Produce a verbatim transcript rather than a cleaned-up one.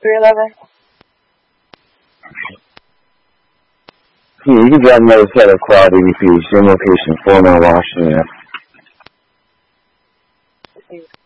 three eleven? Yeah, you can grab another set of quality repeats. Same location, four nine Washington.